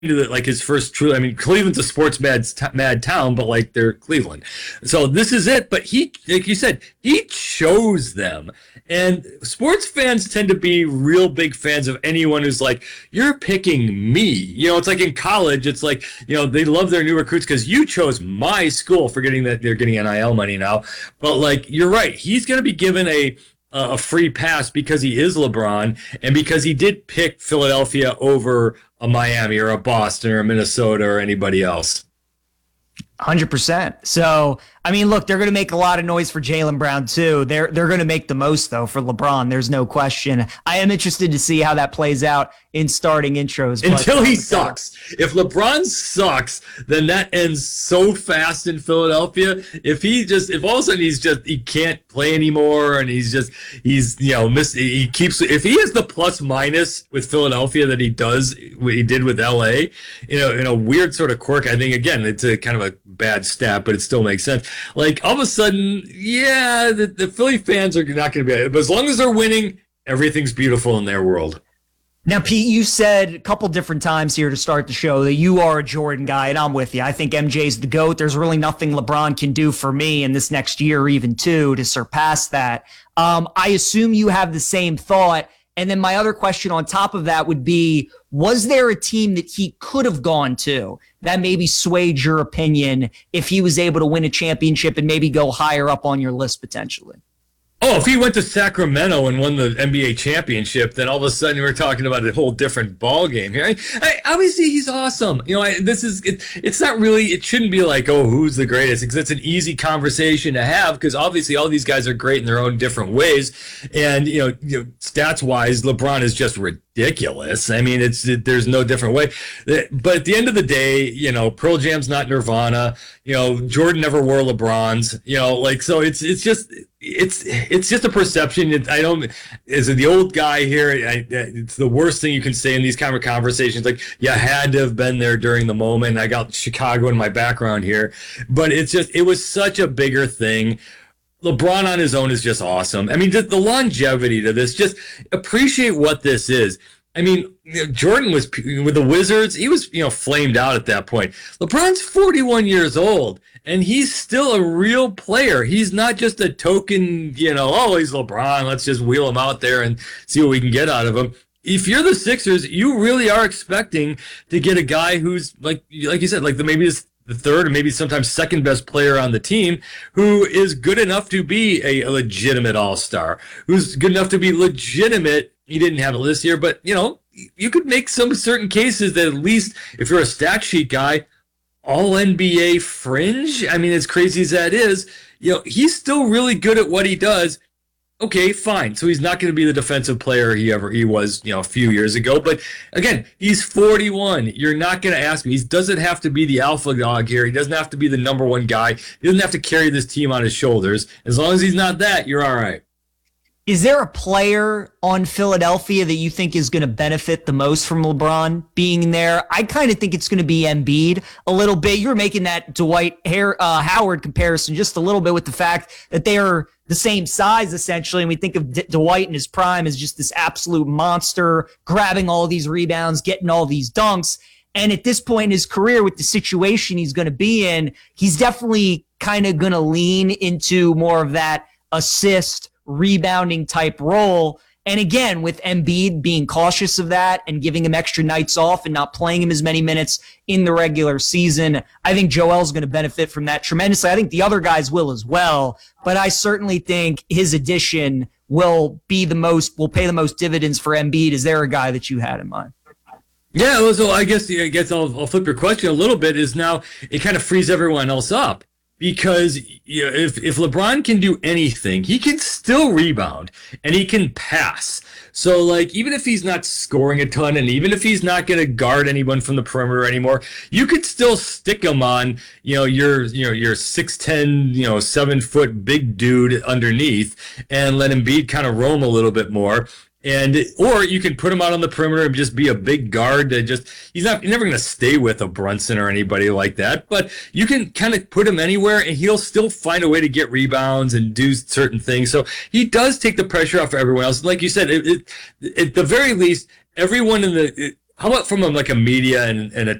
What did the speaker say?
to like his first true. I mean, Cleveland's a sports mad town, but like they're Cleveland, so this is it. But he, like you said, he chose them, and sports fans tend to be real big fans of anyone who's like, you're picking me. It's like in college, it's like they love their new recruits because you chose my school. Forgetting that they're getting NIL money now, but like you're right, he's going to be given a free pass because he is LeBron and because he did pick Philadelphia over a Miami or a Boston or a Minnesota or anybody else. 100%. So, I mean, look, they're going to make a lot of noise for Jaylen Brown too. They're going to make the most though for LeBron. There's no question. I am interested to see how that plays out in starting intros. Until he sucks. If LeBron sucks, then that ends so fast in Philadelphia. If all of a sudden he can't play anymore and he keeps, if he has the plus minus with Philadelphia that he did with LA, in a weird sort of quirk, I think again, it's a kind of a bad stat, but it still makes sense. Like all of a sudden, yeah, the Philly fans are not going to be, but as long as they're winning, everything's beautiful in their world. Now, Pete, you said a couple different times here to start the show that you are a Jordan guy, and I'm with you. I think MJ's the GOAT. There's really nothing LeBron can do for me in this next year or even two to surpass that. I assume you have the same thought. And then my other question on top of that would be, was there a team that he could have gone to that maybe swayed your opinion if he was able to win a championship and maybe go higher up on your list potentially? Oh, if he went to Sacramento and won the NBA championship, then all of a sudden we're talking about a whole different ball game here. Obviously, he's awesome. It's not really. It shouldn't be like, oh, who's the greatest? Because it's an easy conversation to have. Because obviously, all these guys are great in their own different ways. And stats wise, LeBron is just ridiculous. I mean, there's no different way. But at the end of the day, Pearl Jam's not Nirvana. Jordan never wore LeBrons. So it's just a perception. As the old guy here, it's the worst thing you can say in these kind of conversations. Like, you had to have been there during the moment. I got Chicago in my background here, but it was such a bigger thing. LeBron on his own is just awesome. I mean, the longevity to this, just appreciate what this is. I mean, Jordan was with the Wizards. He was, flamed out at that point. LeBron's 41 years old, and he's still a real player. He's not just a token, oh, he's LeBron. Let's just wheel him out there and see what we can get out of him. If you're the Sixers, you really are expecting to get a guy who's like you said, like maybe the third or maybe sometimes second best player on the team, who is good enough to be a legitimate all-star, who's good enough to be legitimate. He didn't have it this year, but you could make some certain cases that at least if you're a stat sheet guy, all NBA fringe. I mean, as crazy as that is, he's still really good at what he does. Okay, fine. So he's not going to be the defensive player he was, a few years ago. But again, he's 41. You're not going to ask me. He doesn't have to be the alpha dog here. He doesn't have to be the number one guy. He doesn't have to carry this team on his shoulders. As long as he's not that, you're all right. Is there a player on Philadelphia that you think is going to benefit the most from LeBron being there? I kind of think it's going to be Embiid a little bit. You're making that Dwight Howard comparison just a little bit with the fact that they are the same size, essentially. And we think of Dwight in his prime as just this absolute monster, grabbing all these rebounds, getting all these dunks. And at this point in his career, with the situation he's going to be in, he's definitely kind of going to lean into more of that assist, rebounding type role. And again, with Embiid being cautious of that and giving him extra nights off and not playing him as many minutes in the regular season, I think Joel's going to benefit from that tremendously. I think the other guys will as well, but I certainly think his addition will pay the most dividends for Embiid. Is there a guy that you had in mind? Yeah, so I guess I'll flip your question a little bit. Is now it kind of frees everyone else up. Because if LeBron can do anything, he can still rebound and he can pass. So, like, even if he's not scoring a ton and even if he's not going to guard anyone from the perimeter anymore, you could still stick him on, your 6'10", 7 foot big dude underneath and let Embiid kind of roam a little bit more. Or you can put him out on the perimeter and just be a big guard that you're never going to stay with a Brunson or anybody like that, but you can kind of put him anywhere and he'll still find a way to get rebounds and do certain things. So he does take the pressure off for everyone else. Like you said, at the very least, everyone how about from like a media and a